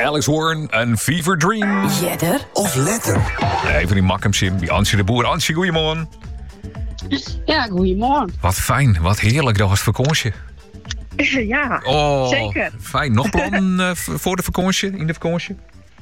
Alex Warren, een Fever Dream. Jedder Of letter. Even die makkumsim, die Ansje de Boer. Ansje, goeiemorgen. Ja, goedemorgen. Wat fijn, wat heerlijk, dat was vakantie. Ja, Oh, zeker. Fijn. Nog plannen voor de vakantie, in de vakantie?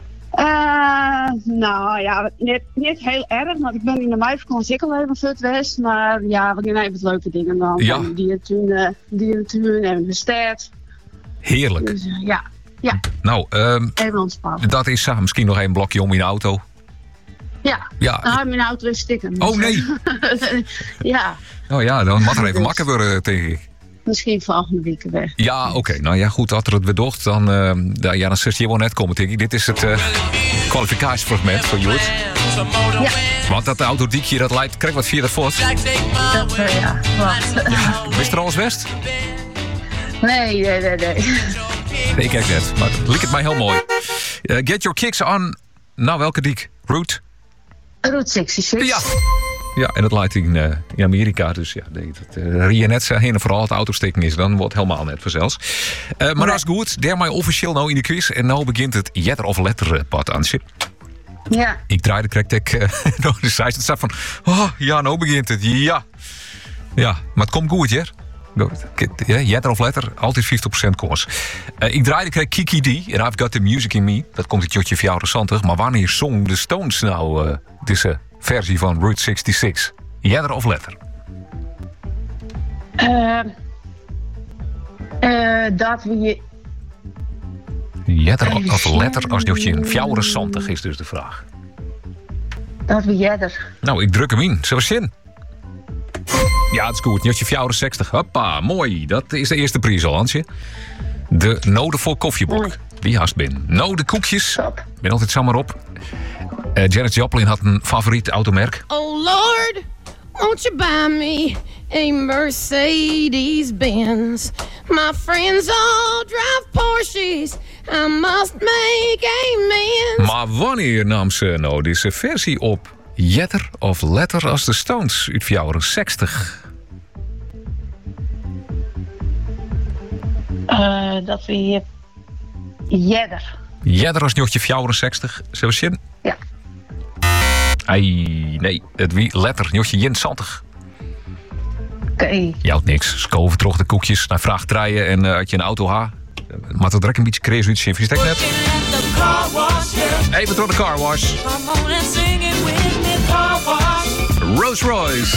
Nou ja, niet heel erg, want ik ben in de meivakantie ook al even vet geweest. Maar ja, we gaan even leuke dingen dan. Ja. Dierentuin en de stad. Heerlijk. Dus ja, Nou, even ontspannen. dat is misschien nog een blokje om in de auto. Ja, Ja. mijn auto is stikken. Oh nee. Ja, Oh ja, dan mag er even makker worden, tegen ik. misschien volgende week weg. Ja, oké. Nou ja, goed, als er het weer docht, dan zit je wel net komen, denk ik. Dit is het kwalificatiefragment van Joert. Ja, Want dat autodiekje, dat leidt, krijg wat via de voort. dat ja, wacht. Wist er alles best? Nee. Nee, kijk net. Maar het liep het mij heel mooi. Get your kicks on. Nou, welke diek? Route? Route 66. Ja. Ja, en dat leidt in Amerika. Dus ja, dat rie je net heen en vooral het autosteken is. Dan wordt het helemaal net vanzelfs. Maar dat is goed. Daarmee officieel nou in de quiz. En nou begint het Jetter of Letter pad, Ansje. Ja. Ik draaide correct door de zijde. Het staat van, oh ja, nou begint het. Ja. Ja, maar het komt goed, hè? Jetter of Letter, altijd 50% kans. Ik draaide kreeg Kiki D. En I've Got The Music In Me. Dat komt het jotje voor jou recenter. Maar wanneer zong de Stones nou deze versie van Route 66? Jetter of Letter? Dat we... Jetter of Letter als jotje in jou recenter is dus de vraag. Dat we jedder. Nou, ik druk hem in. Zullen we zin? Ja, het is goed. Jotje 64. Hoppa, mooi. Dat is de eerste prijs al, Hansje. De noden voor koffiebok. Die haast bin. Noden koekjes. Top. Ben altijd samen op. Janis Joplin had een favoriet automerk. Oh Lord, won't you buy me a Mercedes-Benz? My friends all drive Porsches. I must make amends. Maar wanneer nam ze nou deze versie op? Jetter of Letter als de Stones uit 64? Dat we jedder. Jetter als jotje 64. Zullen we zin? Ja. Ai, nee. Het wie Letter, jotje Jin 60. Oké. Je houdt niks. Skoven terug de koekjes naar vraag draaien en had je een auto ha. Maar dat direct een beetje crazy uit je stek net. Even door de car wash. Rolls Royce.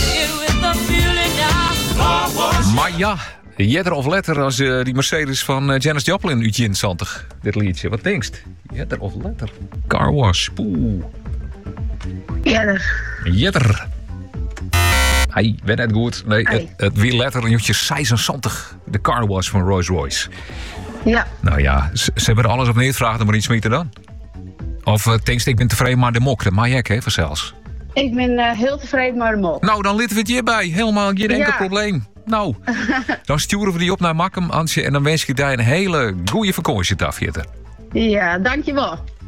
Maar ja, Jetter of Letter als die Mercedes van Janis Joplin uit Jin 60. Dit liedje, wat denkst? Jetter of Letter? Car wash. Poeh. Jedder. Jetter. Hij werd net goed. Nee, het wie Letter een uurtje 66. De car wash van Rolls Royce. Ja. Nou ja, ze hebben er alles op neergevraagd en maar iets smeten dan. Of denkst ik ben tevreden maar de mok. Dat mag je hè, vanzelfs. Ik ben heel tevreden met hem op. Nou, dan litten we het hierbij. Helemaal geen enkel probleem. Nou, dan sturen we die op naar Makkum, Ansje. En dan wens ik je daar een hele goede vakantie, Tafjetter. Ja, dankjewel.